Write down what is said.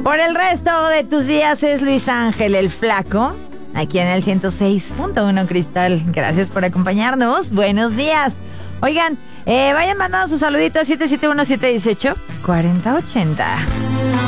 Por el resto de tus días es Luis Ángel el Flaco, aquí en el 106.1 Cristal. Gracias por acompañarnos. Buenos días. Oigan, vayan mandando sus saluditos 771-718-4080.